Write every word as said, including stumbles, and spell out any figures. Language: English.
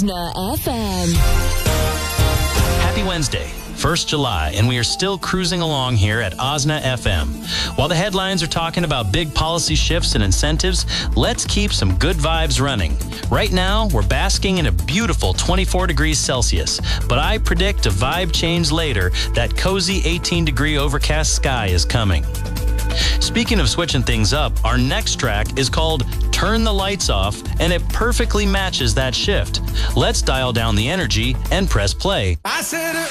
Osna F M. Happy Wednesday, first of July, and we are still cruising along here at Osna F M. While the headlines are talking about big policy shifts and incentives, let's keep some good vibes running. Right now, we're basking in a beautiful twenty-four degrees Celsius, but I predict a vibe change later. That cozy eighteen degree overcast sky is coming. Speaking of switching things up, our next track is called Turn the Lights Off, and it perfectly matches that shift. Let's dial down the energy and press play. I said it